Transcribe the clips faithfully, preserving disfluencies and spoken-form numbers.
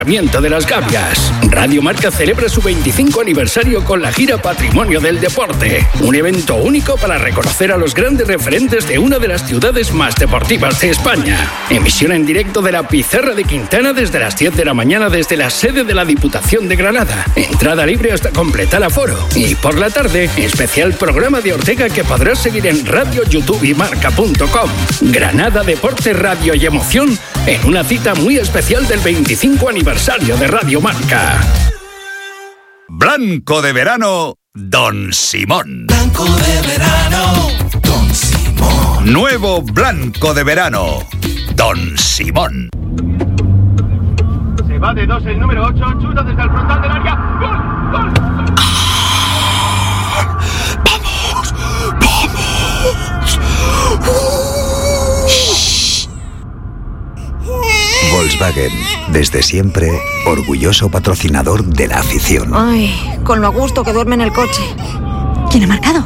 de las Gavias. Radio Marca celebra su veinticinco aniversario con la gira Patrimonio del Deporte, un evento único para reconocer a los grandes referentes de una de las ciudades más deportivas de España. Emisión en directo de la Pizarra de Quintana desde las diez de la mañana desde la sede de la Diputación de Granada. Entrada libre hasta completar aforo. Y por la tarde, especial programa de Ortega que podrás seguir en radio, YouTube y marca punto com. Granada, deporte, radio y emoción en una cita muy especial del veinticinco aniversario de Radio Marca. Blanco de verano, Don Simón. Blanco de verano, Don Simón. Nuevo Blanco de verano, Don Simón. Se va de dos el número ocho, chuta desde el frontal del área. ¡Gol! ¡Gol! ¡Vamos! ¡Vamos! Volkswagen, desde siempre, orgulloso patrocinador de la afición. Ay, con lo a gusto que duerme en el coche. ¿Quién ha marcado?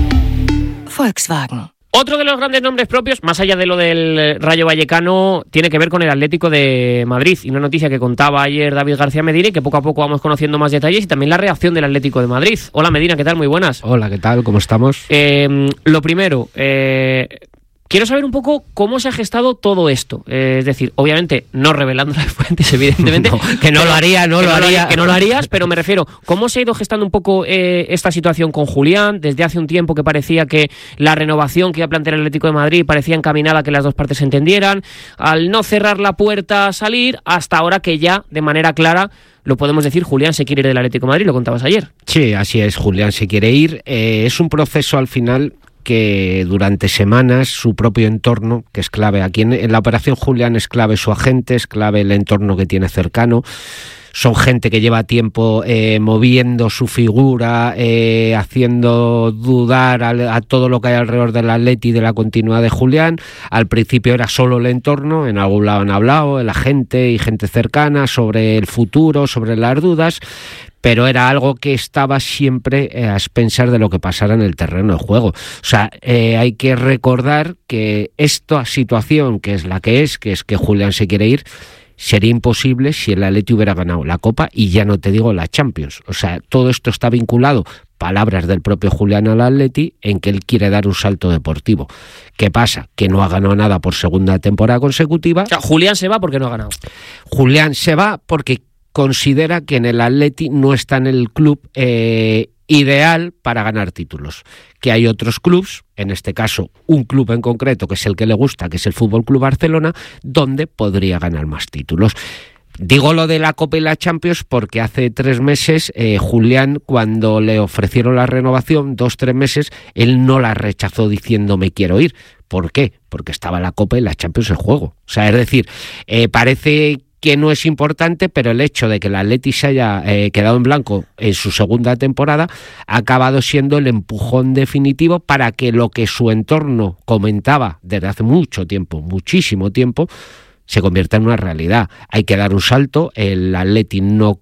Volkswagen. Otro de los grandes nombres propios, más allá de lo del Rayo Vallecano, tiene que ver con el Atlético de Madrid. Y una noticia que contaba ayer David García Medina y que poco a poco vamos conociendo más detalles, y también la reacción del Atlético de Madrid. Hola Medina, ¿qué tal? Muy buenas. Hola, ¿qué tal? ¿Cómo estamos? Eh, lo primero, eh, quiero saber un poco cómo se ha gestado todo esto. Eh, es decir, obviamente, no revelando las fuentes, evidentemente. No, que no lo haría, no lo haría. Que no lo harías, pero me refiero, ¿cómo se ha ido gestando un poco eh, esta situación con Julián? Desde hace un tiempo que parecía que la renovación que iba a plantear el Atlético de Madrid parecía encaminada a que las dos partes se entendieran. Al no cerrar la puerta a salir, hasta ahora que ya, de manera clara, lo podemos decir, Julián se quiere ir del Atlético de Madrid, lo contabas ayer. Sí, así es, Julián se quiere ir. Eh, es un proceso al final que durante semanas su propio entorno, que es clave aquí en, en la operación Julián, es clave su agente, es clave el entorno que tiene cercano. Son gente que lleva tiempo eh, moviendo su figura, eh, haciendo dudar a, a todo lo que hay alrededor del Atleti y de la continuidad de Julián. Al principio era solo el entorno, en algún lado han hablado, la gente y gente cercana sobre el futuro, sobre las dudas, pero era algo que estaba siempre eh, a expensas de lo que pasara en el terreno de juego. O sea, eh, hay que recordar que esta situación, que es la que es, que es que Julián se quiere ir, sería imposible si el Atleti hubiera ganado la Copa y ya no te digo la Champions. O sea, todo esto está vinculado, palabras del propio Julián al Atleti, en que él quiere dar un salto deportivo. ¿Qué pasa? Que no ha ganado nada por segunda temporada consecutiva. O sea, Julián se va porque no ha ganado. Julián se va porque considera que en el Atleti no está en el club eh, ideal para ganar títulos, que hay otros clubs, en este caso un club en concreto que es el que le gusta, que es el Fútbol Club Barcelona, donde podría ganar más títulos. Digo lo de la Copa y la Champions porque hace tres meses eh, Julián, cuando le ofrecieron la renovación, dos, tres meses, él no la rechazó diciendo me quiero ir. ¿Por qué? Porque estaba la Copa y la Champions en juego. O sea, es decir, eh, parece que no es importante, pero el hecho de que el Atleti se haya eh, quedado en blanco en su segunda temporada ha acabado siendo el empujón definitivo para que lo que su entorno comentaba desde hace mucho tiempo, muchísimo tiempo, se convierta en una realidad. Hay que dar un salto, el Atleti no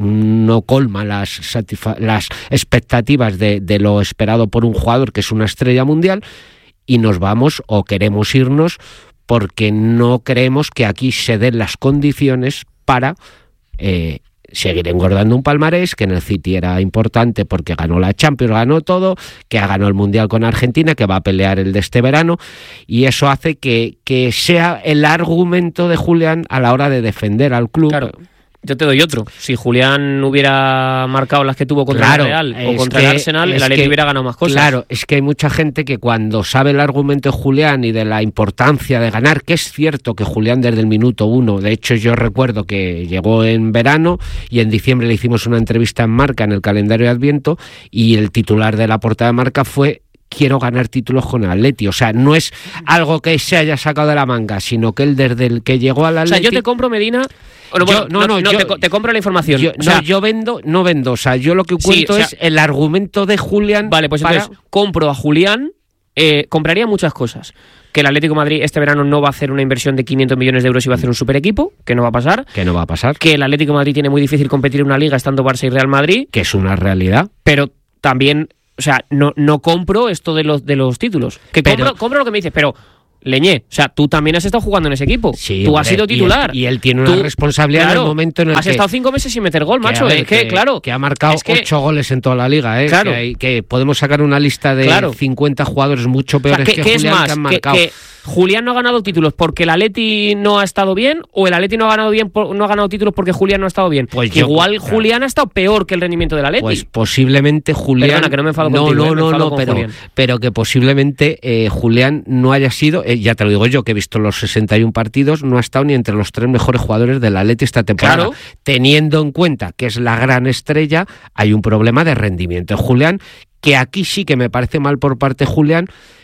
no colma las, satisfa- las expectativas de, de lo esperado por un jugador que es una estrella mundial, y nos vamos o queremos irnos porque no creemos que aquí se den las condiciones para eh, seguir engordando un palmarés, que en el City era importante porque ganó la Champions, ganó todo, que ha ganado el Mundial con Argentina, que va a pelear el de este verano, y eso hace que, que sea el argumento de Julián a la hora de defender al club. Claro. Yo te doy otro. Si Julián hubiera marcado las que tuvo contra claro, el Real o contra que, el Arsenal, el Atleti hubiera ganado más cosas. Claro, es que hay mucha gente que cuando sabe el argumento de Julián y de la importancia de ganar, que es cierto que Julián desde el minuto uno, de hecho yo recuerdo que llegó en verano y en diciembre le hicimos una entrevista en Marca, en el calendario de Adviento, y el titular de la portada de Marca fue: quiero ganar títulos con el Atleti. O sea, no es algo que se haya sacado de la manga, sino que él desde el que llegó al Atleti... O sea, yo te compro, Medina... Bueno, yo, no, no, no, yo, te, te compro la información. Yo, o sea, no, yo vendo, no vendo. O sea, yo lo que cuento sí, o sea, es el argumento de Julián. Vale, pues para... entonces, compro a Julián, eh, compraría muchas cosas. Que el Atlético de Madrid este verano no va a hacer una inversión de quinientos millones de euros y va a hacer un super equipo, que no va a pasar. Que no va a pasar. Que el Atlético de Madrid tiene muy difícil competir en una liga estando Barça y Real Madrid. Que es una realidad. Pero también, o sea, no, no compro esto de los, de los títulos. Que pero... compro, compro lo que me dices, pero... Leñé, o sea, tú también has estado jugando en ese equipo. Sí, tú hombre, has sido titular. Y él, y él tiene una tú, responsabilidad claro, en el momento en el has que... Has estado cinco meses sin meter gol, macho. Que, ver, es que, que, claro... Que ha marcado es que, ocho goles en toda la liga, ¿eh? Claro. Que, hay, que podemos sacar una lista de claro. cincuenta jugadores mucho peores, o sea, que, que que Julián es más, que han marcado. Que, que Julián no ha ganado títulos porque el Atleti no ha estado bien, o el Atleti no ha ganado bien por, no ha ganado títulos porque Julián no ha estado bien. Pues que yo, igual claro. Julián ha estado peor que el rendimiento del Atleti. Pues posiblemente Julián... Perdona, que no me enfado no, contigo, no, eh, me no, enfado no, con pero, Julián. pero que posiblemente eh, Julián no haya sido, eh, ya te lo digo yo, que he visto los sesenta y uno partidos, no ha estado ni entre los tres mejores jugadores del Atleti esta temporada. Claro. Teniendo en cuenta que es la gran estrella, hay un problema de rendimiento en Julián, que aquí sí que me parece mal por parte de Julián,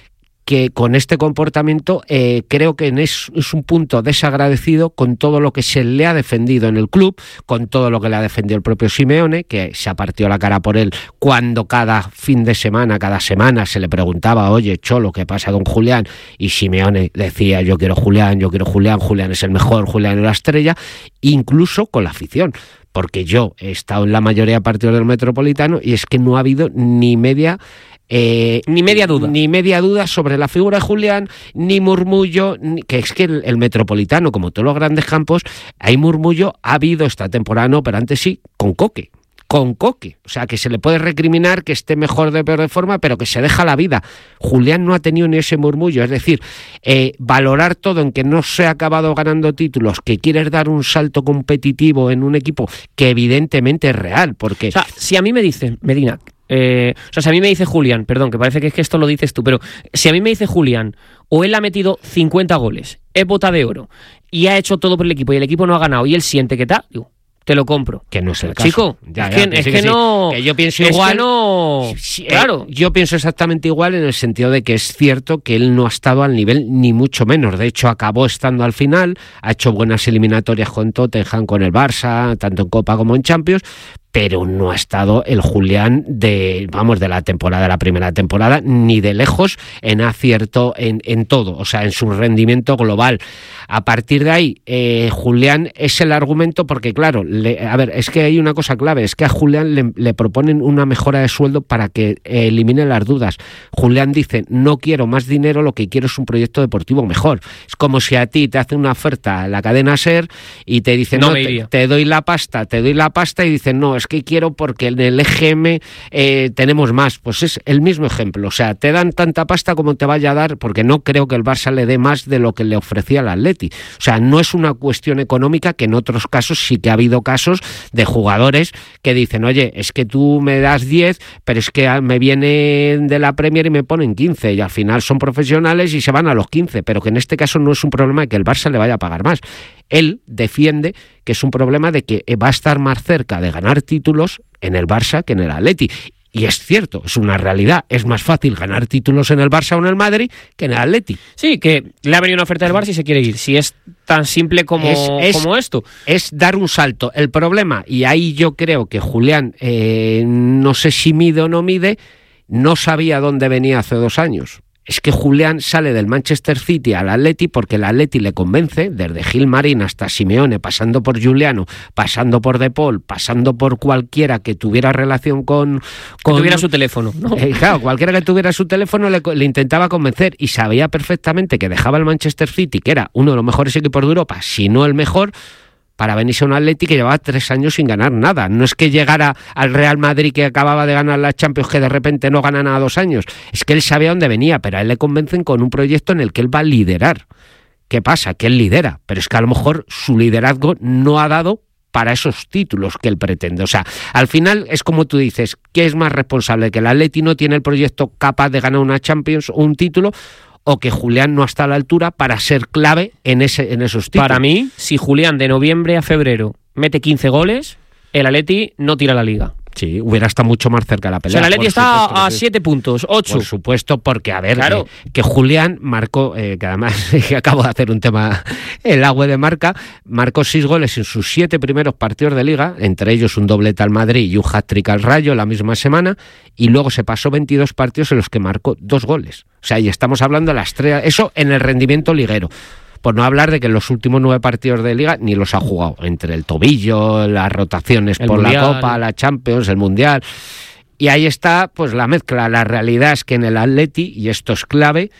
que con este comportamiento eh, creo que es, es un punto desagradecido con todo lo que se le ha defendido en el club, con todo lo que le ha defendido el propio Simeone, que se ha partido la cara por él cuando cada fin de semana, cada semana se le preguntaba, oye, Cholo, ¿qué pasa con Julián? Y Simeone decía, yo quiero Julián, yo quiero Julián, Julián es el mejor, Julián es la estrella, incluso con la afición. Porque yo he estado en la mayoría de partidos del Metropolitano y es que no ha habido ni media... Eh, ni media duda. Ni media duda sobre la figura de Julián, ni murmullo, ni, que es que el, el Metropolitano, como todos los grandes campos, hay murmullo, ha habido esta temporada, no, pero antes sí, con Coque. Con Coque, o sea, que se le puede recriminar que esté mejor de peor de forma, pero que se deja la vida. Julián no ha tenido ni ese murmullo, es decir, eh, valorar todo en que no se ha acabado ganando títulos, que quieres dar un salto competitivo en un equipo que evidentemente es real, porque... O sea, si a mí me dicen, Medina, eh, o sea, si a mí me dice Julián, perdón, que parece que es que esto lo dices tú, pero si a mí me dice Julián, o él ha metido cincuenta goles, es bota de oro, y ha hecho todo por el equipo, y el equipo no ha ganado, y él siente que tal, digo, te lo compro. Que no es el caso. Chico, ya, es ya, que, es sí, que sí. no... Que yo pienso es igual... que no... Sí, claro. Eh, yo pienso exactamente igual en el sentido de que es cierto que él no ha estado al nivel ni mucho menos. De hecho, acabó estando al final, ha hecho buenas eliminatorias con Tottenham, con el Barça, tanto en Copa como en Champions, pero no ha estado el Julián de, vamos, de la temporada, de la primera temporada, ni de lejos en acierto en, en todo, o sea, en su rendimiento global. A partir de ahí, eh, Julián es el argumento porque, claro, le, a ver, es que hay una cosa clave, es que a Julián le, le proponen una mejora de sueldo para que eh, elimine las dudas. Julián dice, no quiero más dinero, lo que quiero es un proyecto deportivo mejor. Es como si a ti te hace una oferta a la cadena SER y te dicen, no, no te, te doy la pasta, te doy la pasta y dicen, no, es que quiero porque en el E G M eh, tenemos más. Pues es el mismo ejemplo, o sea, te dan tanta pasta como te vaya a dar, porque no creo que el Barça le dé más de lo que le ofrecía el Atleti. O sea, no es una cuestión económica, que en otros casos sí que ha habido casos de jugadores que dicen, oye, es que tú me das diez, pero es que me vienen de la Premier y me ponen quince, y al final son profesionales y se van a los quince, pero que en este caso no es un problema de que el Barça le vaya a pagar más. Él defiende que es un problema de que va a estar más cerca de ganar títulos en el Barça que en el Atleti. Y es cierto, es una realidad. Es más fácil ganar títulos en el Barça o en el Madrid que en el Atleti. Sí, que le ha venido una oferta del Barça y se quiere ir. Si es tan simple como, es, es, como esto. Es dar un salto. El problema, y ahí yo creo que Julián, eh, no sé si mide o no mide, no sabía dónde venía hace dos años. Es que Julián sale del Manchester City al Atleti porque el Atleti le convence, desde Gilmarín hasta Simeone, pasando por Giuliano, pasando por De Paul, pasando por cualquiera que tuviera relación con... con que tuviera su teléfono, ¿no? Eh, claro, cualquiera que tuviera su teléfono le, le intentaba convencer, y sabía perfectamente que dejaba el Manchester City, que era uno de los mejores equipos de Europa, si no el mejor, para venirse a un Atleti que llevaba tres años sin ganar nada. No es que llegara al Real Madrid, que acababa de ganar la Champions, que de repente no gana nada dos años. Es que él sabía dónde venía, pero a él le convencen con un proyecto en el que él va a liderar. ¿Qué pasa? Que él lidera, pero es que a lo mejor su liderazgo no ha dado para esos títulos que él pretende. O sea, al final es como tú dices, ¿qué es más responsable? ¿Que el Atleti no tiene el proyecto capaz de ganar una Champions o un título, o que Julián no está a la altura para ser clave en ese en esos títulos? Para mí, si Julián de noviembre a febrero mete quince goles, el Atleti no tira la liga. Sí, hubiera estado mucho más cerca de la pelea. O sea, el Atleti está a siete puntos, ocho. Por supuesto, porque, a ver, claro. que, que Julián marcó, eh, que además acabo de hacer un tema, el agua de marca, marcó seis goles en sus siete primeros partidos de liga, entre ellos un doblete al Madrid y un hat-trick al Rayo la misma semana, y luego se pasó veintidós partidos en los que marcó dos goles. O sea, y estamos hablando de la estrella, eso en el rendimiento liguero. Por no hablar de que en los últimos nueve partidos de Liga ni los ha jugado, entre el tobillo, las rotaciones el por mundial, la Copa, la Champions, el Mundial. Y ahí está pues la mezcla. La realidad es que en el Atleti, y esto es clave,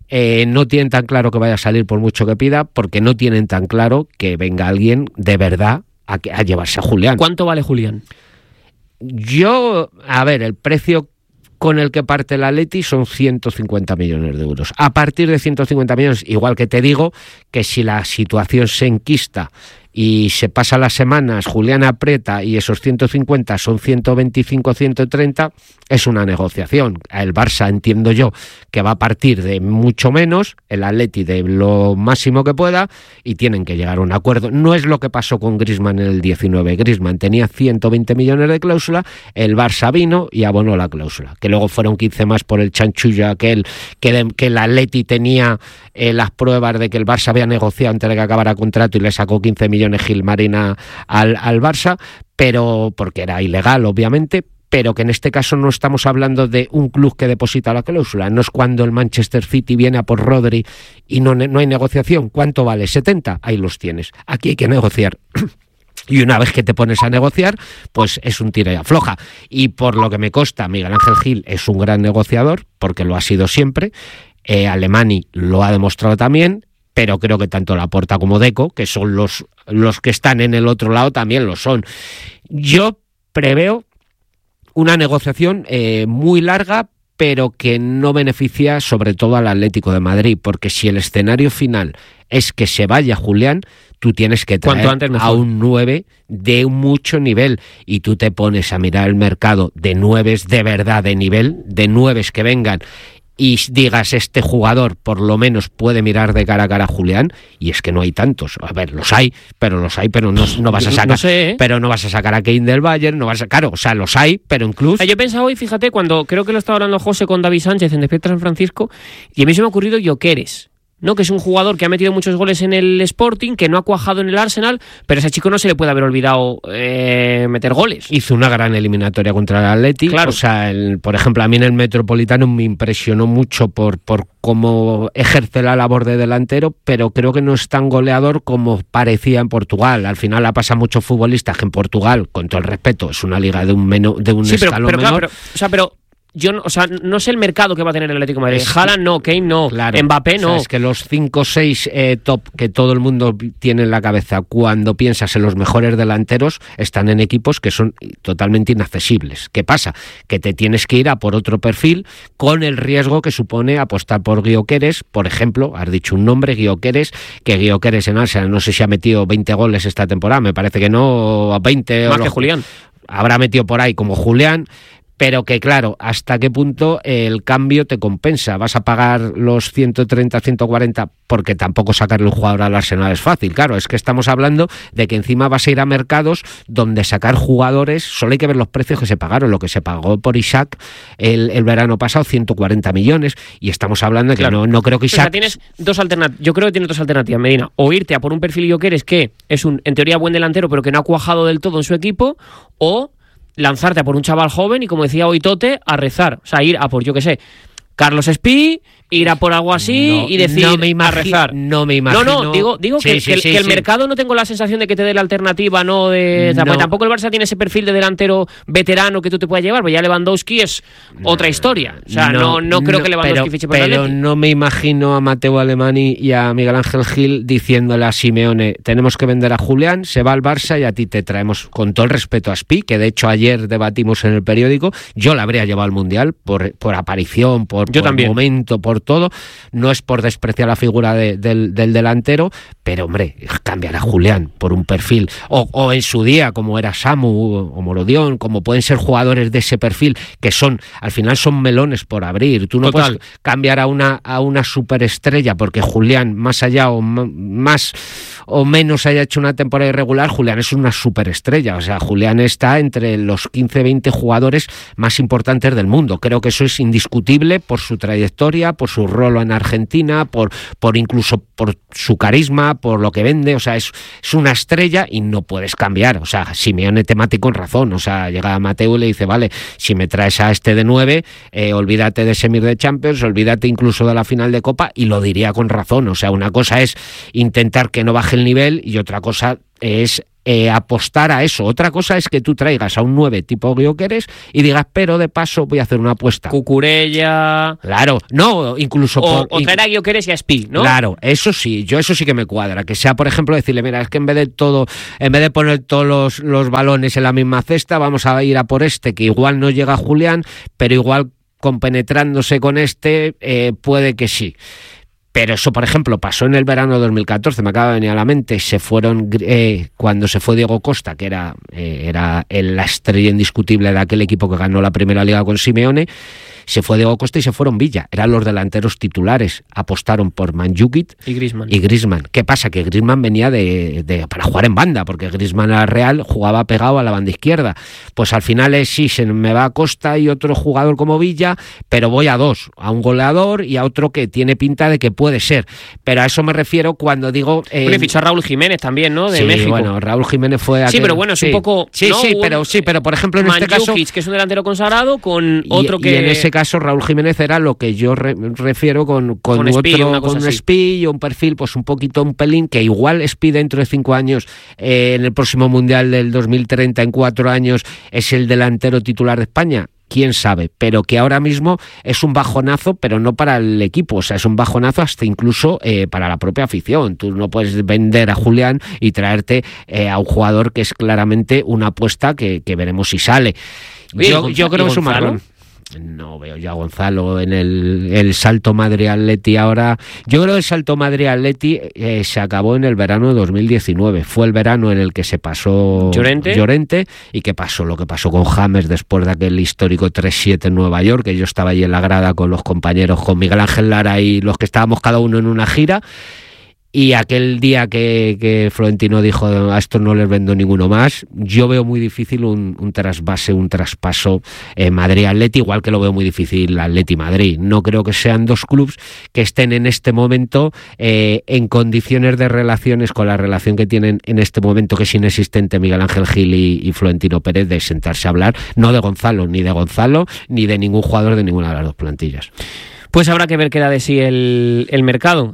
Eh, no tienen tan claro que vaya a salir por mucho que pida, porque no tienen tan claro que venga alguien de verdad a, que, a llevarse a Julián. ¿Cuánto vale Julián? Yo, a ver, el precio con el que parte el Atleti son ciento cincuenta millones de euros. A partir de ciento cincuenta millones, igual que te digo que si la situación se enquista y se pasa las semanas, Julián aprieta y esos ciento cincuenta son ciento veinticinco, ciento treinta, es una negociación. El Barça, entiendo yo, que va a partir de mucho menos, el Atleti de lo máximo que pueda, y tienen que llegar a un acuerdo. No es lo que pasó con Griezmann en el diecinueve. Griezmann tenía ciento veinte millones de cláusula, el Barça vino y abonó la cláusula, que luego fueron quince más por el chanchullo aquel, que, de, que el Atleti tenía eh, las pruebas de que el Barça había negociado antes de que acabara el contrato y le sacó quince millones Gilmarín al, al Barça, pero porque era ilegal, obviamente, pero que en este caso no estamos hablando de un club que deposita la cláusula. No es cuando el Manchester City viene a por Rodri y no, no hay negociación. ¿Cuánto vale? ¿setenta? Ahí los tienes. Aquí hay que negociar. Y una vez que te pones a negociar, pues es un tira y afloja. Y por lo que me consta, Miguel Ángel Gil es un gran negociador, porque lo ha sido siempre. Eh, Alemany lo ha demostrado también, pero creo que tanto Laporta como Deco, que son los, los que están en el otro lado, también lo son. Yo preveo una negociación eh, muy larga, pero que no beneficia sobre todo al Atlético de Madrid, porque si el escenario final es que se vaya Julián, tú tienes que traer a un nueve de mucho nivel, y tú te pones a mirar el mercado de nueves de verdad de nivel, de nueves que vengan y digas, este jugador por lo menos puede mirar de cara a cara a Julián, y es que no hay tantos. A ver, los hay, pero los hay, pero no, no vas a sacar, no sé, ¿eh? pero no vas a sacar a Kane del Bayern, no vas a, claro, o sea, los hay, pero incluso. Yo he pensado hoy, fíjate, cuando creo que lo estaba hablando José con David Sánchez en Despierta San Francisco, y a mí se me ha ocurrido Gyökeres, ¿no? Que es un jugador que ha metido muchos goles en el Sporting, que no ha cuajado en el Arsenal, pero a ese chico no se le puede haber olvidado eh, meter goles. Hizo una gran eliminatoria contra el Atleti. Claro. O sea, el, por ejemplo, a mí en el Metropolitano me impresionó mucho por, por cómo ejerce la labor de delantero, pero creo que no es tan goleador como parecía en Portugal. Al final ha pasado muchos futbolistas que en Portugal, con todo el respeto, es una liga de un, menú, de un sí, pero, escalón pero, menor. Claro, pero, o sea, pero yo no, o sea, no sé el mercado que va a tener el Atlético de Madrid. Es, Haaland no, Kane no, claro, Mbappé no. O sea, es que los cinco o seis eh, top que todo el mundo tiene en la cabeza cuando piensas en los mejores delanteros están en equipos que son totalmente inaccesibles. ¿Qué pasa? Que te tienes que ir a por otro perfil con el riesgo que supone apostar por Gyökeres, por ejemplo, has dicho un nombre, Gyökeres, que Gyökeres en Arsenal no sé si ha metido veinte goles esta temporada, me parece que no, veinte. Más o que los, Julián. Habrá metido por ahí como Julián. Pero que claro, hasta qué punto el cambio te compensa. Vas a pagar los ciento treinta, ciento cuarenta, porque tampoco sacarle un jugador al Arsenal es fácil. Claro, es que estamos hablando de que encima vas a ir a mercados donde sacar jugadores, solo hay que ver los precios que se pagaron. Lo que se pagó por Isaac el, el verano pasado, ciento cuarenta millones, y estamos hablando de que claro. no, no creo que Isaac... O sea, tienes dos alternativas. Yo creo que tienes dos alternativas, Medina. O irte a por un perfil Gyökeres que es un, en teoría, buen delantero, pero que no ha cuajado del todo en su equipo, o lanzarte a por un chaval joven y, como decía hoy Tote, a rezar. O sea, ir a por, yo qué sé, Carlos Espí, ir a por algo así no, y decir, no me imagi- a rezar. No me imagino. No, no, digo, digo sí, que, sí, que, sí, que el sí. mercado no tengo la sensación de que te dé la alternativa, no de... No. Pues tampoco el Barça tiene ese perfil de delantero veterano que tú te puedas llevar, pues ya Lewandowski es no, otra historia. O sea, no, no, no creo no, que Lewandowski pero, fiche por Pero el no me imagino a Mateo Alemany y a Miguel Ángel Gil diciéndole a Simeone, tenemos que vender a Julián, se va al Barça y a ti te traemos, con todo el respeto a Spi, que de hecho ayer debatimos en el periódico, yo la habría llevado al Mundial por, por aparición, por, yo por también. momento, por todo. No es por despreciar la figura de, del, del delantero, pero hombre, cambiar a Julián por un perfil, o, o en su día como era Samu o Morodion, como pueden ser jugadores de ese perfil, que son, al final son melones por abrir. Tú no Total. puedes cambiar a una, a una superestrella porque Julián, más allá o m- más o menos haya hecho una temporada irregular, Julián es una superestrella. O sea, Julián está entre los quince, veinte jugadores más importantes del mundo. Creo que eso es indiscutible por su trayectoria, por su rol en Argentina, por, por incluso por su carisma, por lo que vende. O sea, es, es una estrella y no puedes cambiar. O sea, Simeone te mate con razón. O sea, llega a Mateo y le dice, vale, si me traes a este de nueve, eh, olvídate de semis de Champions, olvídate incluso de la final de Copa, y lo diría con razón. O sea, una cosa es intentar que no baje el nivel y otra cosa es eh, apostar a eso. Otra cosa es que tú traigas a un nueve tipo Gyökeres y digas, pero de paso voy a hacer una apuesta. Cucurella... Claro, no, incluso... O, por, o traer a Gyökeres y a Spi, ¿no? Claro, eso sí, yo eso sí que me cuadra. Que sea, por ejemplo, decirle, mira, es que en vez de todo, en vez de poner todos los, los balones en la misma cesta, vamos a ir a por este, que igual no llega a Julián, pero igual compenetrándose con este, eh, puede que sí. Pero eso, por ejemplo, pasó en el verano de dos mil catorce, me acaba de venir a la mente, se fueron, eh, cuando se fue Diego Costa, que era, eh, era la estrella indiscutible de aquel equipo que ganó la primera liga con Simeone, se fue Diego Costa y se fueron Villa, eran los delanteros titulares, apostaron por Mandžukić y Griezmann. Y Griezmann. ¿Qué pasa? Que Griezmann venía de, de para jugar en banda, porque Griezmann al Real jugaba pegado a la banda izquierda. Pues al final es, sí, se me va a Costa y otro jugador como Villa, pero voy a dos, a un goleador y a otro que tiene pinta de que puede ser. Pero a eso me refiero cuando digo... Eh, bueno, y fichó a Raúl Jiménez también, ¿no? De sí, México. bueno, Raúl Jiménez fue... Aquel, sí, pero bueno, es sí, un poco... Sí, ¿no? sí, pero, sí, pero por ejemplo en este caso... que es un delantero consagrado, con otro y, que... Y en ese caso Raúl Jiménez era lo que yo re, refiero con, con, con otro, Spi, una cosa con un así. Spi y un perfil pues un poquito, un pelín, que igual Spi dentro de cinco años, eh, en el próximo Mundial del dos mil treinta, en cuatro años, es el delantero titular de España. Quién sabe, pero que ahora mismo es un bajonazo, pero no para el equipo, o sea, es un bajonazo hasta incluso eh, para la propia afición. Tú no puedes vender a Julián y traerte eh, a un jugador que es claramente una apuesta que, que veremos si sale. Oye, yo, yo creo que es un marrón. No veo yo a Gonzalo en el, el salto Madrid-Atleti ahora. Yo creo que el salto Madrid-Atleti eh, se acabó en el verano de dos mil diecinueve. Fue el verano en el que se pasó Llorente, Llorente y que pasó lo que pasó con James después de aquel histórico tres siete en Nueva York, que yo estaba allí en la grada con los compañeros, con Miguel Ángel Lara y los que estábamos cada uno en una gira. Y aquel día que, que Florentino dijo, a esto no les vendo ninguno más, yo veo muy difícil un, un trasvase, un traspaso eh, Madrid-Atleti, igual que lo veo muy difícil Atleti-Madrid. No creo que sean dos clubs que estén en este momento eh, en condiciones de relaciones con la relación que tienen en este momento, que es inexistente Miguel Ángel Gil y, y Florentino Pérez, de sentarse a hablar, no de Gonzalo, ni de Gonzalo, ni de ningún jugador de ninguna de las dos plantillas. Pues habrá que ver qué da de sí el, el mercado.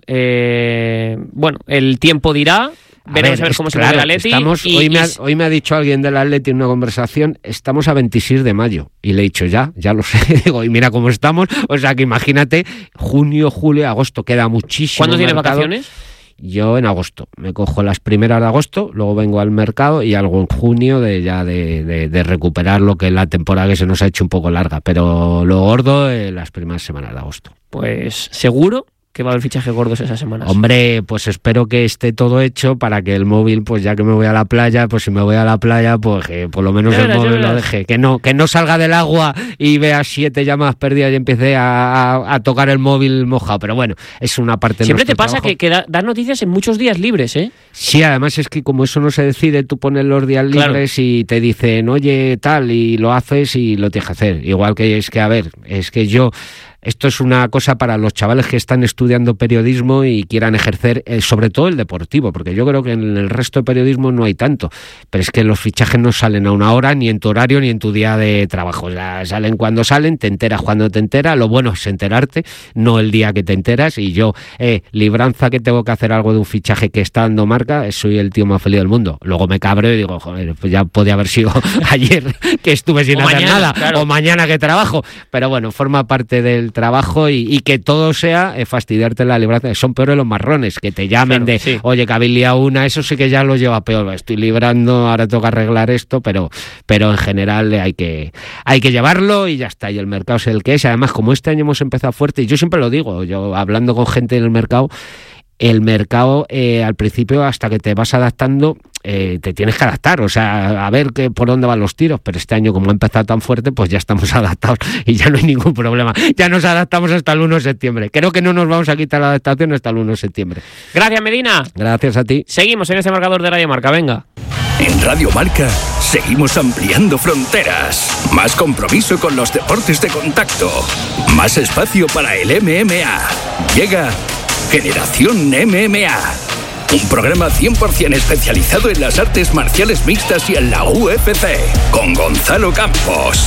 Eh, bueno, el tiempo dirá. A Veremos ver, a ver cómo se claro, mueve el Atleti. Estamos, y, hoy, y... Me ha, hoy me ha dicho alguien del Atleti en una conversación, estamos a veintiséis de mayo. Y le he dicho, ya, ya lo sé. Digo, y mira cómo estamos. O sea que imagínate, junio, julio, agosto, queda muchísimo. ¿Cuándo tienes mercado. vacaciones? Yo en agosto, me cojo las primeras de agosto, luego vengo al mercado y algo en junio de ya de, de, de recuperar lo que la temporada que se nos ha hecho un poco larga, pero lo gordo en las primeras semanas de agosto. Pues seguro que va a haber fichajes gordos esas semanas. Hombre, pues espero que esté todo hecho para que el móvil, pues ya que me voy a la playa, pues si me voy a la playa, pues que por lo menos ya el verás, móvil lo deje. Que no, que no salga del agua y vea siete llamadas perdidas y empiece a, a, a tocar el móvil mojado. Pero bueno, es una parte de Siempre nuestro te pasa trabajo. que, que da, das noticias en muchos días libres, ¿eh? Sí, además es que como eso no se decide, tú pones los días libres claro. Y te dicen, oye, tal, y lo haces y lo tienes que hacer. Igual que es que, a ver, es que yo... Esto es una cosa para los chavales que están estudiando periodismo y quieran ejercer, eh, sobre todo el deportivo, porque yo creo que en el resto de periodismo no hay tanto, pero es que los fichajes no salen a una hora, ni en tu horario, ni en tu día de trabajo. O sea, salen cuando salen, te enteras cuando te enteras, lo bueno es enterarte, no el día que te enteras, y yo, eh, libranza que tengo que hacer algo de un fichaje que está dando marca, soy el tío más feliz del mundo. Luego me cabreo y digo, joder, pues ya podía haber sido ayer que estuve sin o hacer mañana, nada, claro. O mañana que trabajo, pero bueno, forma parte del trabajo y, y que todo sea eh, fastidiarte la libranza. Son peores los marrones, que te llamen claro, de, sí. Oye, que habéis liado una, eso sí que ya lo lleva peor, estoy librando, ahora toca arreglar esto, pero pero en general hay que hay que llevarlo y ya está, y el mercado es el que es. Además, como este año hemos empezado fuerte, y yo siempre lo digo, yo hablando con gente en el mercado, el mercado eh, al principio, hasta que te vas adaptando, eh, te tienes que adaptar, o sea, a ver que, por dónde van los tiros, pero este año como ha empezado tan fuerte, pues ya estamos adaptados y ya no hay ningún problema, ya nos adaptamos hasta el uno de septiembre, creo que no nos vamos a quitar la adaptación hasta el uno de septiembre. Gracias, Medina. Gracias a ti. Seguimos en este marcador de Radio Marca, venga. En Radio Marca seguimos ampliando fronteras, más compromiso con los deportes de contacto, más espacio para el M M A. Llega Generación M M A, un programa cien por ciento especializado en las artes marciales mixtas y en la U F C, con Gonzalo Campos.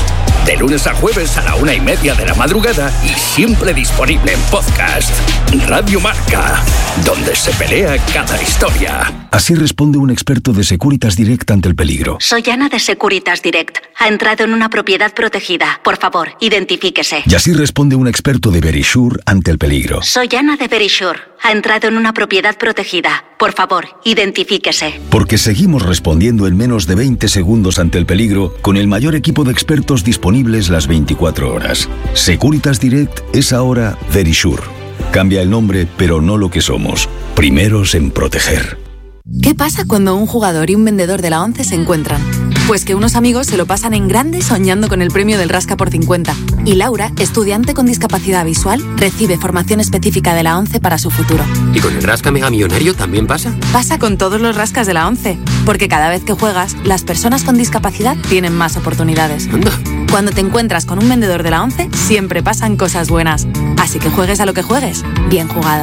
De lunes a jueves a la una y media de la madrugada y siempre disponible en podcast. Radio Marca, donde se pelea cada historia. Así responde un experto de Securitas Direct ante el peligro. Soy Ana de Securitas Direct. Ha entrado en una propiedad protegida. Por favor, identifíquese. Y así responde un experto de Verisure ante el peligro. Soy Ana de Verisure. Ha entrado en una propiedad protegida. Por favor, identifíquese. Porque seguimos respondiendo en menos de veinte segundos ante el peligro con el mayor equipo de expertos disponibles las veinticuatro horas. Securitas Direct es ahora Verisure. Cambia el nombre, pero no lo que somos. Primeros en proteger. ¿Qué pasa cuando un jugador y un vendedor de la ONCE se encuentran? Pues que unos amigos se lo pasan en grande soñando con el premio del Rasca por cincuenta. Y Laura, estudiante con discapacidad visual, recibe formación específica de la ONCE para su futuro. ¿Y con el Rasca Mega Millonario también pasa? Pasa con todos los rascas de la ONCE. Porque cada vez que juegas, las personas con discapacidad tienen más oportunidades. Anda. Cuando te encuentras con un vendedor de la ONCE, siempre pasan cosas buenas. Así que juegues a lo que juegues, bien jugado.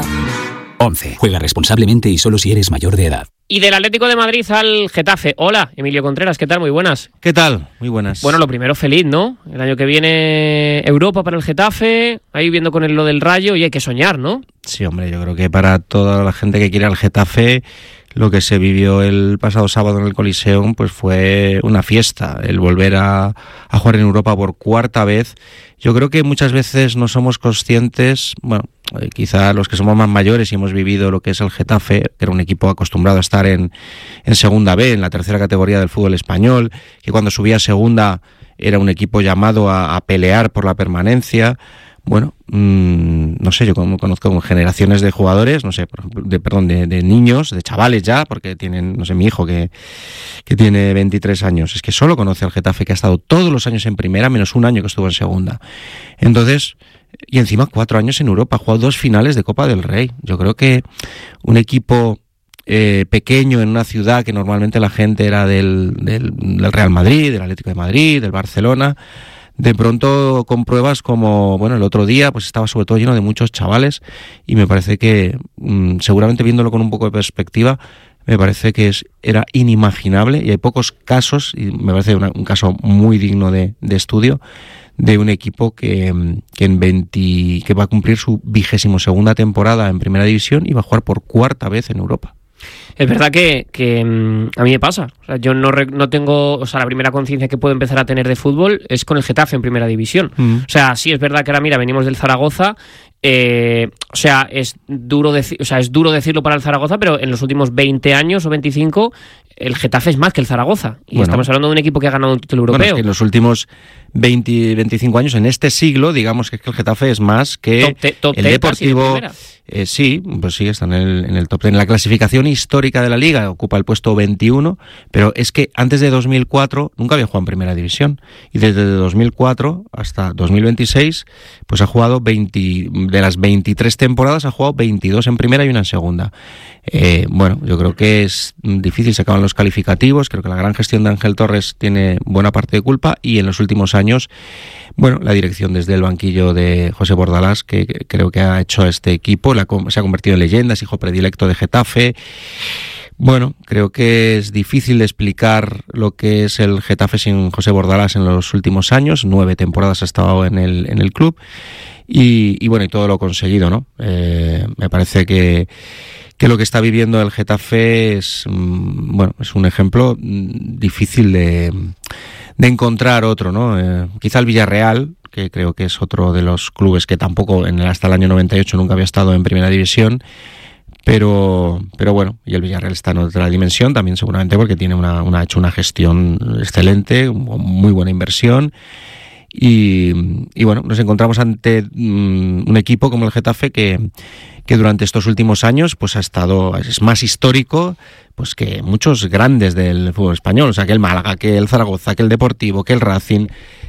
ONCE. Juega responsablemente y solo si eres mayor de edad. Y del Atlético de Madrid al Getafe. Hola, Emilio Contreras, ¿qué tal? Muy buenas. ¿Qué tal? Muy buenas. Bueno, lo primero, feliz, ¿no? El año que viene Europa para el Getafe, ahí viendo con el, lo del Rayo, y hay que soñar, ¿no? Sí, hombre, yo creo que para toda la gente que quiere al Getafe, lo que se vivió el pasado sábado en el Coliseum pues fue una fiesta, el volver a, a jugar en Europa por cuarta vez. Yo creo que muchas veces no somos conscientes, bueno, eh, quizá los que somos más mayores y hemos vivido lo que es el Getafe, que era un equipo acostumbrado a estar en, en segunda B, en la tercera categoría del fútbol español, que cuando subía a segunda era un equipo llamado a, a pelear por la permanencia. Bueno, mmm, no sé, yo conozco generaciones de jugadores, no sé, por ejemplo, de, perdón, de, de niños, de chavales ya, porque tienen, no sé, mi hijo que, que tiene veintitrés años, es que solo conoce al Getafe, que ha estado todos los años en primera, menos un año que estuvo en segunda. Entonces, y encima cuatro años en Europa, ha jugado dos finales de Copa del Rey. Yo creo que un equipo eh, pequeño en una ciudad que normalmente la gente era del, del, del Real Madrid, del Atlético de Madrid, del Barcelona, de pronto compruebas como, bueno, el otro día pues estaba sobre todo lleno de muchos chavales y me parece que, mmm, seguramente viéndolo con un poco de perspectiva, me parece que es, era inimaginable, y hay pocos casos, y me parece una, un caso muy digno de, de estudio, de un equipo que, que en veinte, que va a cumplir su vigésimo segunda temporada en Primera División y va a jugar por cuarta vez en Europa. Es verdad que, que um, a mí me pasa. O sea, yo no, re, no tengo... O sea, la primera conciencia que puedo empezar a tener de fútbol es con el Getafe en Primera División. Mm. O sea, sí, es verdad que ahora, mira, venimos del Zaragoza. Eh, o sea, es duro deci- o sea, es duro decirlo para el Zaragoza, pero en los últimos veinte años o veinticinco, el Getafe es más que el Zaragoza. Y bueno, estamos hablando de un equipo que ha ganado un título europeo. Bueno, es que en los últimos veinte, veinticinco años, en este siglo, digamos que, es que el Getafe es más que top te, top el Deportivo. Eh, sí, pues sí, está en el, en el top ten. En la clasificación histórica de la Liga ocupa el puesto veintiuno, pero es que antes de dos mil cuatro nunca había jugado en Primera División. Y desde dos mil cuatro hasta dos mil veintiséis, pues ha jugado veinte, de las veintitrés temporadas ha jugado veintidós en Primera y una en Segunda. Eh, bueno, yo creo que es difícil, se acaban los calificativos, creo que la gran gestión de Ángel Torres tiene buena parte de culpa, y en los últimos años, bueno, la dirección desde el banquillo de José Bordalás, que creo que ha hecho a este equipo, la, se ha convertido en leyenda, es hijo predilecto de Getafe. Bueno, creo que es difícil de explicar lo que es el Getafe sin José Bordalás en los últimos años. Nueve temporadas ha estado en el, en el club y, y bueno, y todo lo conseguido, ¿no? Eh, me parece que que lo que está viviendo el Getafe es, bueno, es un ejemplo difícil de, de encontrar otro, ¿no? Eh, quizá el Villarreal, que creo que es otro de los clubes que tampoco en el, hasta el año noventa y ocho nunca había estado en Primera División, pero pero bueno, y el Villarreal está en otra dimensión también, seguramente porque tiene una, una ha hecho una gestión excelente, muy buena inversión. Y, y bueno, nos encontramos ante um, un equipo como el Getafe que, que durante estos últimos años pues ha estado, es más histórico pues que muchos grandes del fútbol español, o sea, que el Málaga, que el Zaragoza, que el Deportivo, que el Racing,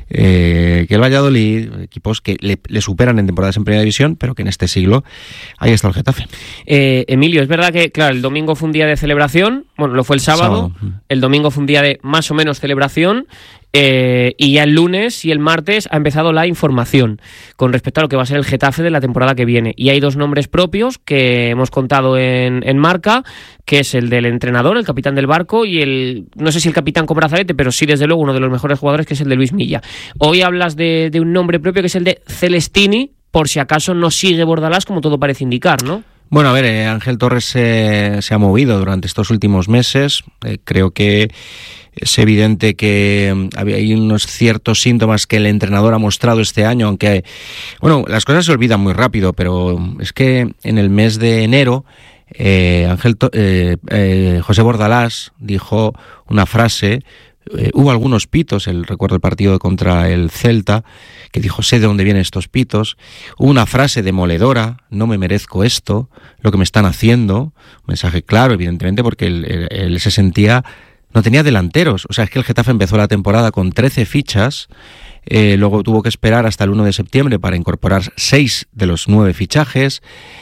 eh, que el Valladolid, equipos que le, le superan en temporadas en Primera División, pero que en este siglo ahí está el Getafe. Eh, Emilio, es verdad que, claro, el domingo fue un día de celebración, bueno, lo fue el sábado, sábado. El domingo fue un día de más o menos celebración, eh, y ya el lunes y el martes ha empezado la información con respecto a lo que va a ser el Getafe de la temporada que viene, y hay dos nombres propios propios que hemos contado en, en Marca, que es el del entrenador, el capitán del barco, y el, no sé si el capitán con brazalete, pero sí desde luego uno de los mejores jugadores, que es el de Luis Milla. Hoy hablas de, de un nombre propio, que es el de Celestini, por si acaso no sigue Bordalás, como todo parece indicar, ¿no? Bueno, a ver, eh, Ángel Torres eh, se ha movido durante estos últimos meses. Eh, creo que es evidente que había hay unos ciertos síntomas que el entrenador ha mostrado este año, aunque, bueno, las cosas se olvidan muy rápido, pero es que en el mes de enero eh, Ángel eh, eh, José Bordalás dijo una frase. Eh, hubo algunos pitos, el recuerdo el partido contra el Celta, que dijo: sé de dónde vienen estos pitos. Hubo una frase demoledora: no me merezco esto, lo que me están haciendo. Un mensaje claro, evidentemente, porque él, él, él se sentía, no tenía delanteros. O sea, es que el Getafe empezó la temporada con trece fichas, eh, luego tuvo que esperar hasta el uno de septiembre para incorporar seis de los nueve fichajes.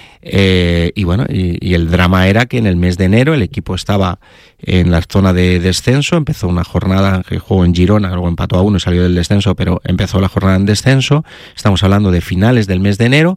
Eh, y bueno, y, y el drama era que en el mes de enero el equipo estaba en la zona de descenso. Empezó una jornada que jugó en Girona, luego empató a uno y salió del descenso, pero empezó la jornada en descenso. Estamos hablando de finales del mes de enero,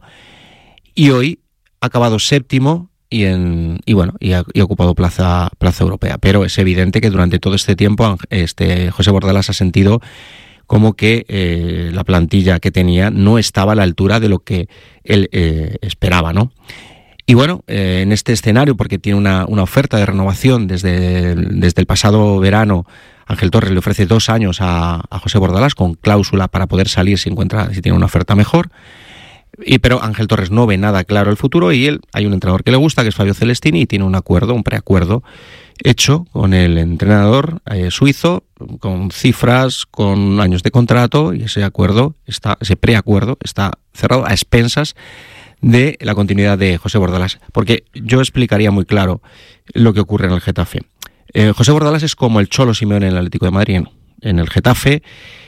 y hoy ha acabado séptimo y en y bueno y ha, y ha ocupado plaza plaza europea. Pero es evidente que durante todo este tiempo este José Bordalás ha sentido como que eh, la plantilla que tenía no estaba a la altura de lo que él eh, esperaba, ¿no? Y bueno, eh, en este escenario, porque tiene una, una oferta de renovación desde, desde el pasado verano, Ángel Torres le ofrece dos años a, a José Bordalás con cláusula para poder salir si encuentra, si tiene una oferta mejor. Y, pero Ángel Torres no ve nada claro el futuro, y él, hay un entrenador que le gusta, que es Fabio Celestini, y tiene un acuerdo, un preacuerdo hecho con el entrenador eh, suizo, con cifras, con años de contrato, y ese acuerdo está, ese preacuerdo está cerrado a expensas de la continuidad de José Bordalás. Porque yo explicaría muy claro lo que ocurre en el Getafe. Eh, José Bordalás es como el Cholo Simeone en el Atlético de Madrid. En el Getafe,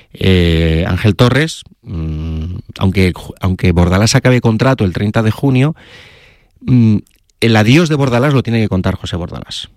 eh, Ángel Torres, mmm, aunque, aunque Bordalás acabe contrato el treinta de junio, mmm, el adiós de Bordalás lo tiene que contar José Bordalás.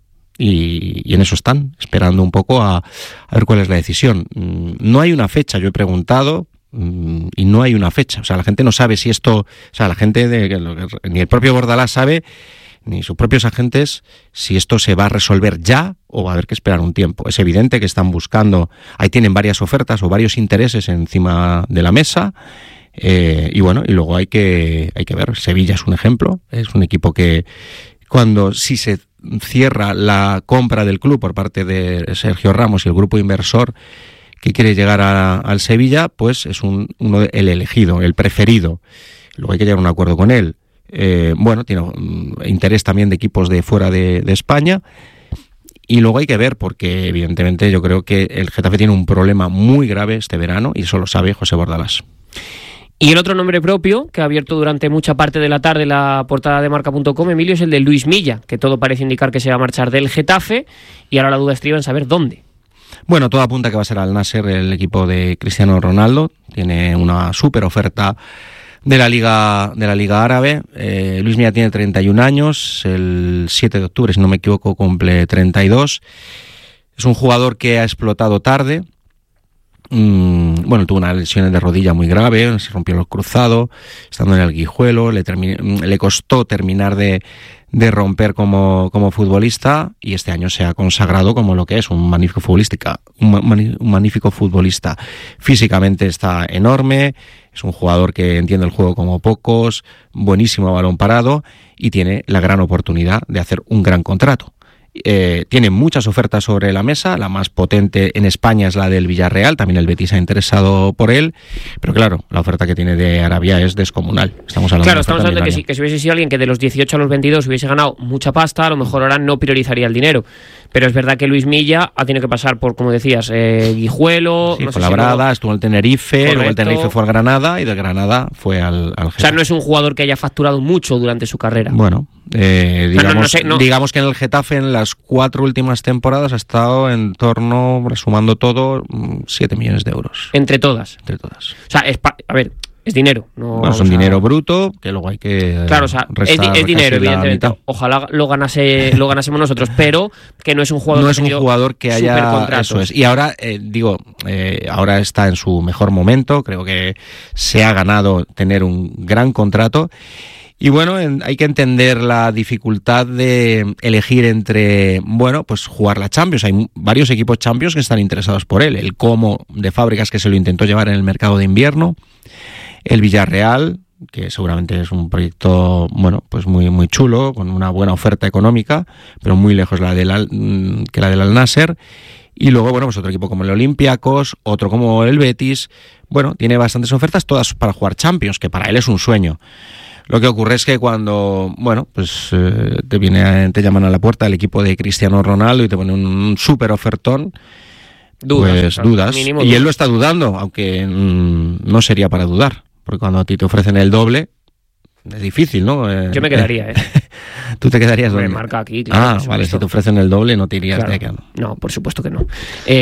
Y, y en eso están, esperando un poco a, a ver cuál es la decisión. No hay una fecha, yo he preguntado, y no hay una fecha. O sea, la gente no sabe si esto... O sea, la gente, de, ni el propio Bordalás sabe, ni sus propios agentes, si esto se va a resolver ya o va a haber que esperar un tiempo. Es evidente que están buscando... Ahí tienen varias ofertas o varios intereses encima de la mesa. Eh, y bueno, y luego hay que, hay que ver. Sevilla es un ejemplo. Es un equipo que cuando si se cierra la compra del club por parte de Sergio Ramos y el grupo inversor que quiere llegar a, al Sevilla, pues es un, uno de, el elegido, el preferido. Luego hay que llegar a un acuerdo con él. Eh, bueno, tiene um, interés también de equipos de fuera de, de España. Y luego hay que ver, porque evidentemente yo creo que el Getafe tiene un problema muy grave este verano, y eso lo sabe José Bordalás. Y el otro nombre propio, que ha abierto durante mucha parte de la tarde la portada de marca punto com, Emilio, es el de Luis Milla, que todo parece indicar que se va a marchar del Getafe, y ahora la duda estriba en saber dónde. Bueno, todo apunta que va a ser al Nasser, el equipo de Cristiano Ronaldo. Tiene una súper oferta de la Liga de la Liga Árabe. Eh, Luis Milla tiene treinta y un años, el siete de octubre, si no me equivoco, cumple treinta y dos. Es un jugador que ha explotado tarde. Mm, bueno, tuvo unas lesiones de rodilla muy grave, se rompió el cruzado, estando en el Guijuelo, le, termi- le costó terminar de, de romper como, como futbolista, y este año se ha consagrado como lo que es, un magnífico futbolista, un, mani- un magnífico futbolista. Físicamente está enorme, es un jugador que entiende el juego como pocos, buenísimo a balón parado, y tiene la gran oportunidad de hacer un gran contrato. Eh, tiene muchas ofertas sobre la mesa, la más potente en España es la del Villarreal, también el Betis ha interesado por él, pero claro, la oferta que tiene de Arabia es descomunal. Estamos hablando claro, de estamos hablando de que si, que si hubiese sido alguien que de los dieciocho a los veintidós hubiese ganado mucha pasta, a lo mejor ahora no priorizaría el dinero, pero es verdad que Luis Milla ha tenido que pasar por, como decías, eh, Guijuelo, sí, no fue sé la si Brada, no... estuvo en el Tenerife, Correcto. Luego el Tenerife fue al Granada, y de Granada fue al, al O sea, no es un jugador que haya facturado mucho durante su carrera. Bueno, eh, digamos, no, no, no sé, no. digamos que en el Getafe en las cuatro últimas temporadas ha estado en torno, resumando todo, siete millones de euros. Entre todas. Entre todas. O sea, es pa- a ver, es dinero. No, bueno, es un o sea, dinero bruto que luego hay que Claro, o sea, restar, es, di- es dinero, evidentemente. Ojalá lo ganase, lo ganásemos nosotros, pero que no es un jugador no que es un jugador que haya eso es. Y ahora eh, digo, eh, ahora está en su mejor momento. Creo que se ha ganado tener un gran contrato. Y bueno, en, hay que entender la dificultad de elegir entre, bueno, pues jugar la Champions. Hay varios equipos Champions que están interesados por él. El Como de Fábricas, que se lo intentó llevar en el mercado de invierno. El Villarreal, que seguramente es un proyecto, bueno, pues muy muy chulo, con una buena oferta económica, pero muy lejos la del Al, que la del Al Nasser. Y luego, bueno, pues otro equipo como el Olympiacos, otro como el Betis. Bueno, tiene bastantes ofertas, todas para jugar Champions, que para él es un sueño. Lo que ocurre es que cuando, bueno, pues eh, te viene, te llaman a la puerta el equipo de Cristiano Ronaldo y te ponen un súper ofertón, dudas, pues claro, dudas. Y dudas. Él lo está dudando, aunque mmm, no sería para dudar, porque cuando a ti te ofrecen el doble, es difícil, ¿no? Eh, Yo me quedaría, ¿eh? ¿Tú te quedarías donde? Me marca aquí, claro. Ah, vale, si te ofrecen el doble no te irías claro. de acá. No, por supuesto que no.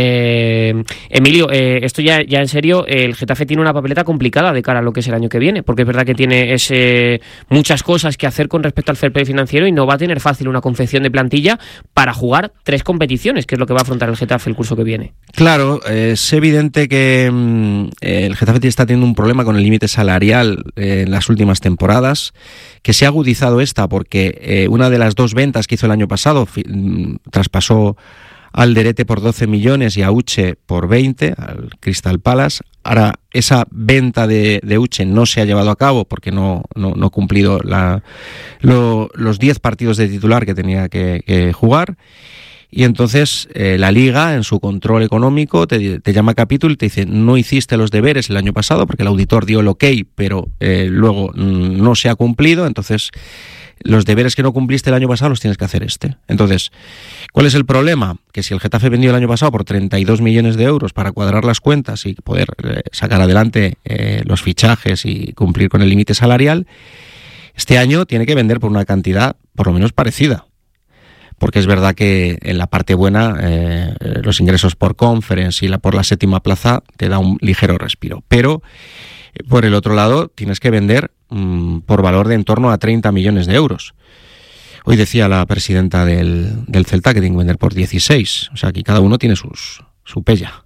Eh, Emilio, eh, esto ya, ya en serio, el Getafe tiene una papeleta complicada de cara a lo que es el año que viene, porque es verdad que tiene ese, muchas cosas que hacer con respecto al fair play financiero y no va a tener fácil una confección de plantilla para jugar tres competiciones, que es lo que va a afrontar el Getafe el curso que viene. Claro, eh, es evidente que mm, el Getafe está teniendo un problema con el límite salarial eh, en las últimas temporadas, que se ha agudizado esta porque eh, una de las dos ventas que hizo el año pasado fi, mm, traspasó al Derete por doce millones y a Uche por veinte, al Crystal Palace. Ahora, esa venta de, de Uche no se ha llevado a cabo porque no no, no ha cumplido la, lo, los diez partidos de titular que tenía que, que jugar. Y entonces eh, la Liga, en su control económico, te, te llama a capítulo y te dice: no hiciste los deberes el año pasado porque el auditor dio el ok, pero eh, luego mm, no se ha cumplido, entonces los deberes que no cumpliste el año pasado los tienes que hacer este. Entonces, ¿cuál es el problema? Que si el Getafe vendió el año pasado por treinta y dos millones de euros para cuadrar las cuentas y poder eh, sacar adelante eh, los fichajes y cumplir con el límite salarial, este año tiene que vender por una cantidad por lo menos parecida. Porque es verdad que en la parte buena eh, los ingresos por conference y la, por la séptima plaza te da un ligero respiro. Pero eh, por el otro lado tienes que vender mmm, por valor de en torno a treinta millones de euros. Hoy decía la presidenta del, del Celta que tiene que vender por dieciséis. O sea, aquí cada uno tiene sus, su pella.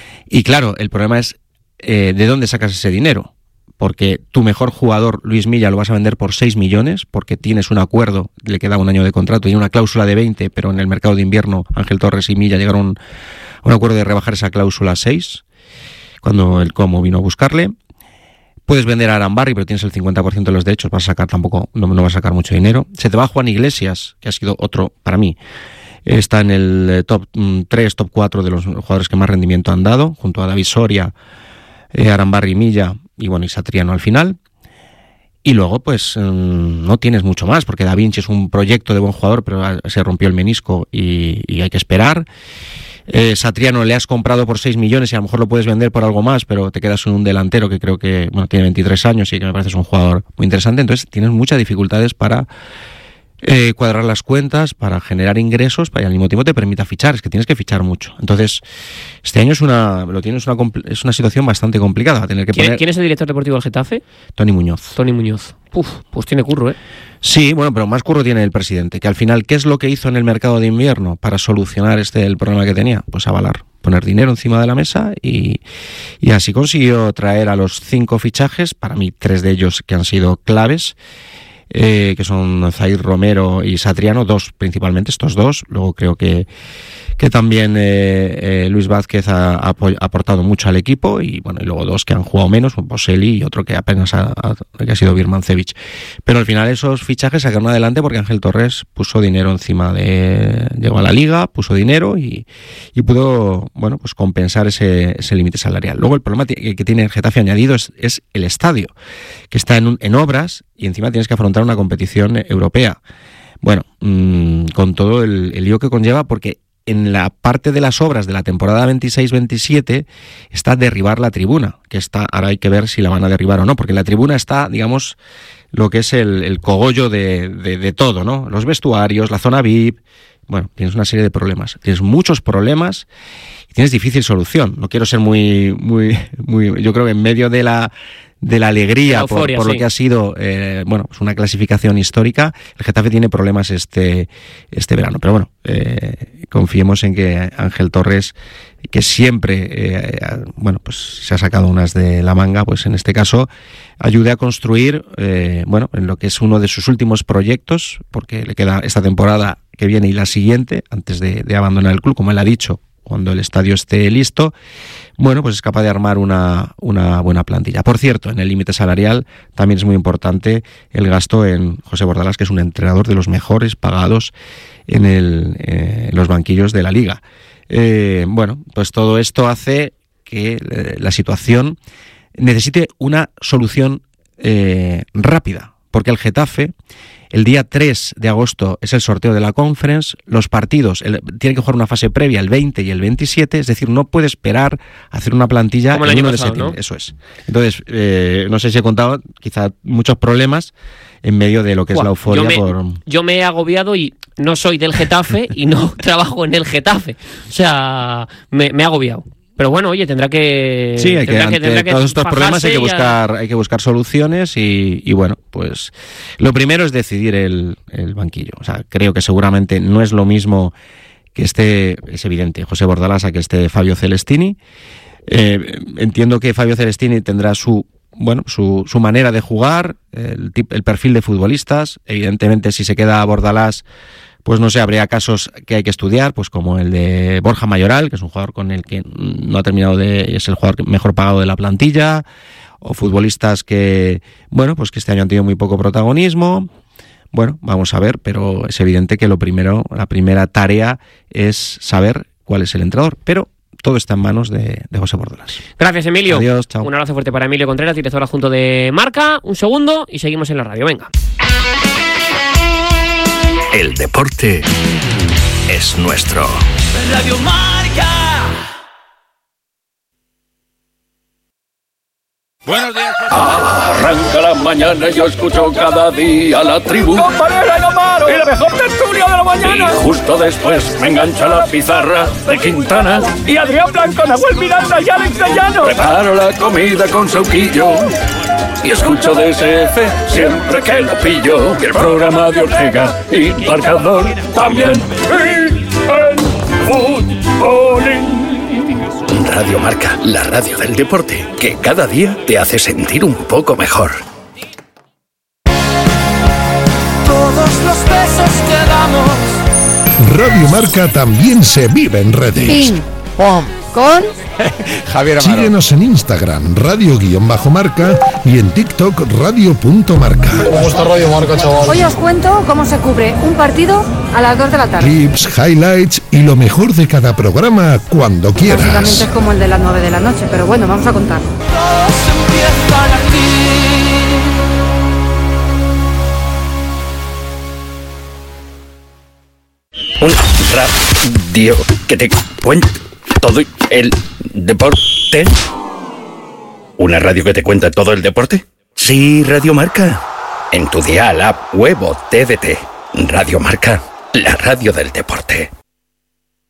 Y claro, el problema es eh, ¿de dónde sacas ese dinero? Porque tu mejor jugador, Luis Milla, lo vas a vender por seis millones, porque tienes un acuerdo, le queda un año de contrato, y una cláusula de veinte, pero en el mercado de invierno Ángel Torres y Milla llegaron a un acuerdo de rebajar esa cláusula a seis, cuando el Como vino a buscarle. Puedes vender a Arambarri, pero tienes el cincuenta por ciento de los derechos, vas a sacar tampoco, no, no vas a sacar mucho dinero. Se te va Juan Iglesias, que ha sido otro, para mí, está en el top tres, top cuatro de los jugadores que más rendimiento han dado, junto a David Soria, eh, Arambarri y Milla, y bueno, y Satriano al final. Y luego pues mmm, no tienes mucho más, porque Da Vinci es un proyecto de buen jugador, pero se rompió el menisco y, y hay que esperar. eh, Satriano le has comprado por seis millones y a lo mejor lo puedes vender por algo más, pero te quedas en un delantero que creo que bueno tiene veintitrés años y que me parece es un jugador muy interesante. Entonces tienes muchas dificultades para Eh, cuadrar las cuentas, para generar ingresos, para y al mismo tiempo te permita fichar, es que tienes que fichar mucho. Entonces, este año es una lo tienes una es una situación bastante complicada, va a tener que ¿Quién, poner... ¿Quién es el director deportivo del Getafe? Tony Muñoz. Tony Muñoz. Uf, pues tiene curro, ¿eh? Sí, bueno, pero más curro tiene el presidente, que al final, ¿qué es lo que hizo en el mercado de invierno para solucionar este el problema que tenía? Pues avalar, poner dinero encima de la mesa y, y así consiguió traer a los cinco fichajes, para mí tres de ellos que han sido claves, Eh, que son Zaid Romero y Satriano, dos principalmente, estos dos. Luego creo que que también eh, eh, Luis Vázquez ha, ha aportado mucho al equipo, y bueno, y luego dos que han jugado menos, un Boselli y otro que apenas ha, ha, que ha sido Birmancevic. Pero al final esos fichajes sacaron adelante porque Ángel Torres puso dinero encima de... llegó a la Liga, puso dinero y, y pudo, bueno, pues compensar ese, ese límite salarial. Luego el problema que tiene el Getafe añadido es, es el estadio, que está en, un, en obras, y encima tienes que afrontar una competición europea. Bueno, mmm, con todo el, el lío que conlleva, porque en la parte de las obras de la temporada veintiséis veintisiete está derribar la tribuna, que está, ahora hay que ver si la van a derribar o no, porque la tribuna está, digamos, lo que es el, el cogollo de, de, de todo, ¿no? Los vestuarios, la zona V I P, bueno, tienes una serie de problemas, tienes muchos problemas y tienes difícil solución. No quiero ser muy, muy, muy, yo creo que en medio de la de la alegría la euforia, por, por sí. lo que ha sido eh, bueno, pues una clasificación histórica. El Getafe tiene problemas este, este verano, pero bueno, eh, confiemos en que Ángel Torres, que siempre eh, bueno, pues se ha sacado unas de la manga, pues en este caso ayude a construir eh, bueno, en lo que es uno de sus últimos proyectos, porque le queda esta temporada que viene y la siguiente antes de, de abandonar el club, como él ha dicho, cuando el estadio esté listo. Bueno, pues es capaz de armar una, una buena plantilla. Por cierto, en el límite salarial también es muy importante el gasto en José Bordalás, que es un entrenador de los mejores pagados en, el, eh, en los banquillos de la Liga. Eh, bueno, pues todo esto hace que eh, la situación necesite una solución eh, rápida, porque el Getafe, el día tres de agosto es el sorteo de la Conference, los partidos el, tienen que jugar una fase previa el veinte y el veintisiete, es decir, no puede esperar a hacer una plantilla como el, el año uno pasado, de septiembre, ¿no? Eso es. Entonces, eh, no sé si he contado quizá muchos problemas en medio de lo que Buah, es la euforia. Yo me, por... yo me he agobiado y no soy del Getafe y no trabajo en el Getafe. O sea, me, me he agobiado. Pero bueno, oye, tendrá que... Sí, hay que, tendrá ante que, tendrá que todos estos problemas hay que buscar, a... hay que buscar soluciones y, y bueno, pues lo primero es decidir el, el banquillo. O sea, creo que seguramente no es lo mismo que esté, es evidente, José Bordalás a que esté Fabio Celestini. Eh, entiendo que Fabio Celestini tendrá su bueno, su, su manera de jugar, el, tip, el perfil de futbolistas. Evidentemente, si se queda Bordalás, pues no sé, habría casos que hay que estudiar, pues como el de Borja Mayoral, que es un jugador con el que no ha terminado de, es el jugador mejor pagado de la plantilla, o futbolistas que, bueno, pues que este año han tenido muy poco protagonismo. Bueno, vamos a ver, pero es evidente que lo primero, la primera tarea es saber cuál es el entrenador, pero todo está en manos de, de José Bordalás. Gracias, Emilio. Adiós, chao. Un abrazo fuerte para Emilio Contreras, director adjunto de Marca. Un segundo y seguimos en la radio. Venga. El deporte es nuestro. Radio Marca. Buenos días. Arranca la mañana y yo escucho cada día la tribu. ¡Compañera Amaro! ¡Y la mejor tertulia de la mañana! Y justo después me engancha la pizarra de Quintana. Y Adrián Blanco, Nahuel Miranda y Alex de Llano. Preparo la comida con Sauquillo y escucho D S F siempre que lo pillo. Y el programa de Ortega y Marcador también. Y el fútbolín. Radio Marca, la radio del deporte, que cada día te hace sentir un poco mejor. Todos los besos que damos. Radio Marca también se vive en redes. Pim, pom, con Javier Amaro. Síguenos en Instagram, radio-marca, y en TikTok, radio.marca. ¿Cómo está Radio Marca, chaval? Hoy os cuento cómo se cubre un partido a las dos de la tarde. Clips, highlights y lo mejor de cada programa cuando quieras. Básicamente es como el de las nueve de la noche, pero bueno, vamos a contar. Todos empiezan aquí. Un radio que te cuenta todo el deporte. ¿Una radio que te cuenta todo el deporte? Sí, Radio Marca. En tu dial, app, web o T D T. Radio Marca, la radio del deporte.